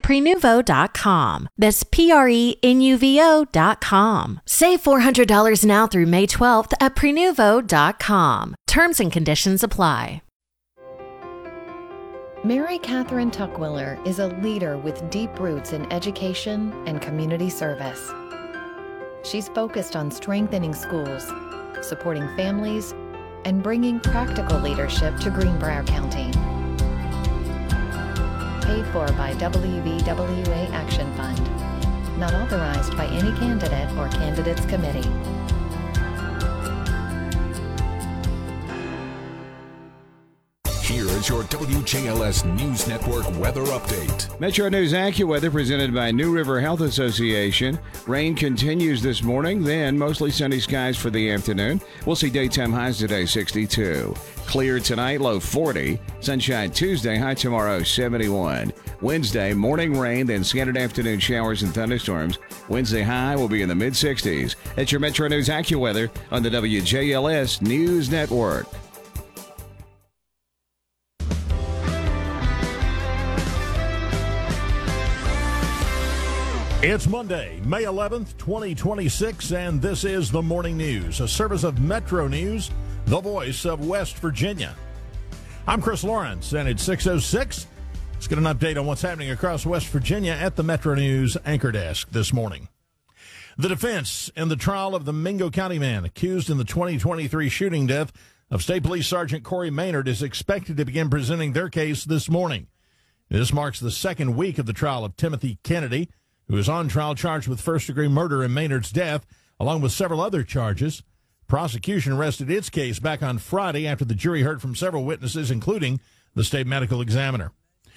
prenuvo.com. That's prenuvo.com. Save $400 now through May 12th at prenuvo.com. Terms and conditions apply. Mary Catherine Tuckwiller is a leader with deep roots in education and community service. She's focused on strengthening schools, supporting families, and bringing practical leadership to Greenbrier County. Paid for by WVWA Action Fund. Not authorized by any candidate or candidates committee. Here is your WJLS News Network weather update. Metro News AccuWeather presented by New River Health Association. Rain continues this morning, then mostly sunny skies for the afternoon. We'll see daytime highs today, 62. Clear tonight, low 40. Sunshine Tuesday, high tomorrow, 71. Wednesday, morning rain, then scattered afternoon showers and thunderstorms. Wednesday high will be in the mid-60s. That's your Metro News AccuWeather on the WJLS News Network. It's Monday, May 11th, 2026, and this is the Morning News, a service of Metro News, the voice of West Virginia. I'm Chris Lawrence, and it's 6:06. Let's get an update on what's happening across West Virginia at the Metro News anchor desk this morning. The defense in the trial of the Mingo County man accused in the 2023 shooting death of State Police Sergeant Corey Maynard is expected to begin presenting their case this morning. This marks the second week of the trial of Timothy Kennedy, who is on trial charged with first-degree murder in Maynard's death, along with several other charges. Prosecution rested its case back on Friday after the jury heard from several witnesses, including the state medical examiner.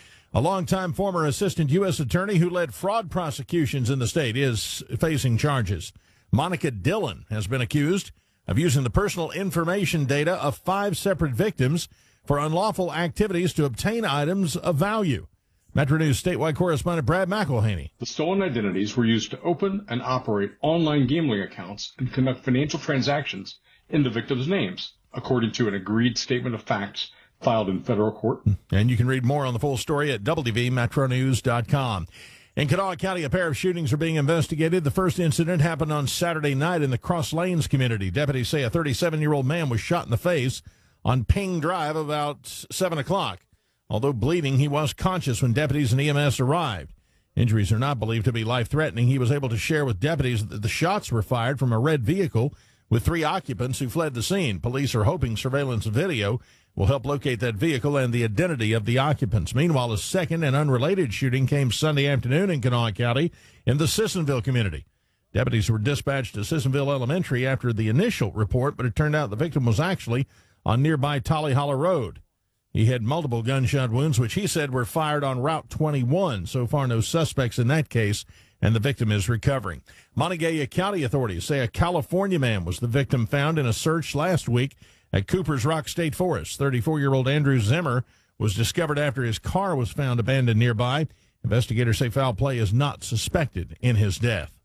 A longtime former assistant U.S. attorney who led fraud prosecutions in the state is facing charges. Monica Dillon has been accused of using the personal information data of 5 separate victims for unlawful activities to obtain items of value. Metro News statewide correspondent Brad McElhaney. The stolen identities were used to open and operate online gambling accounts and conduct financial transactions in the victims' names, according to an agreed statement of facts filed in federal court. And you can read more on the full story at WVMetroNews.com. In Kanawha County, a pair of shootings are being investigated. The first incident happened on Saturday night in the Cross Lanes community. Deputies say a 37-year-old man was shot in the face on Ping Drive about 7 o'clock. Although bleeding, he was conscious when deputies and EMS arrived. Injuries are not believed to be life-threatening. He was able to share with deputies that the shots were fired from a red vehicle with 3 occupants who fled the scene. Police are hoping surveillance video will help locate that vehicle and the identity of the occupants. Meanwhile, a second and unrelated shooting came Sunday afternoon in Kanawha County in the Sissonville community. Deputies were dispatched to Sissonville Elementary after the initial report, but it turned out the victim was actually on nearby Tolly Hollow Road. He had multiple gunshot wounds, which he said were fired on Route 21. So far, no suspects in that case, and the victim is recovering. Montague County authorities say a California man was the victim found in a search last week at Cooper's Rock State Forest. 34-year-old Andrew Zimmer was discovered after his car was found abandoned nearby. Investigators say foul play is not suspected in his death.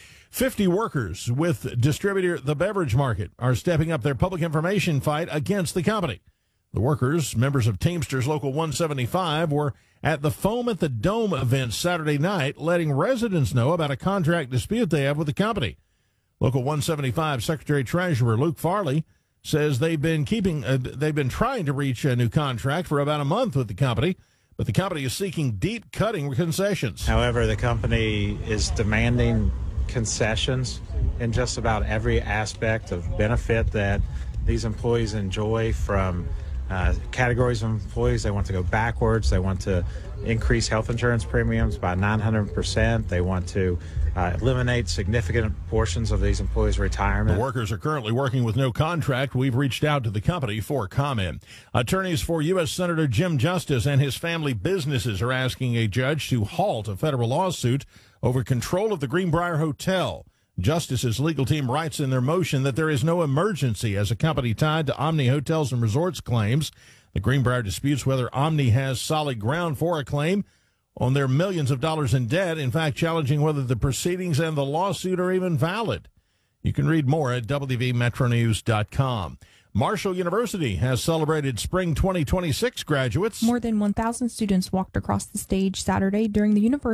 50 workers with distributor The Beverage Market are stepping up their public information fight against the company. The workers, members of Teamsters Local 175, were at the Foam at the Dome event Saturday night, letting residents know about a contract dispute they have with the company. Local 175 Secretary-Treasurer Luke Farley says they've been trying to reach a new contract for about a month with the company, but the company is seeking deep cutting concessions. However, the company is demanding concessions in just about every aspect of benefit that these employees enjoy, from categories of employees. They want to go backwards. They want to increase health insurance premiums by 900%. They want to eliminate significant portions of these employees' retirement. The workers are currently working with no contract. We've reached out to the company for comment. Attorneys for U.S. Senator Jim Justice and his family businesses are asking a judge to halt a federal lawsuit over control of the Greenbrier Hotel. Justice's legal team writes in their motion that there is no emergency as a company tied to Omni Hotels and Resorts claims. The Greenbrier disputes whether Omni has solid ground for a claim on their millions of dollars in debt, in fact, challenging whether the proceedings and the lawsuit are even valid. You can read more at WVMetroNews.com. Marshall University has celebrated spring 2026 graduates. More than 1,000 students walked across the stage Saturday during the university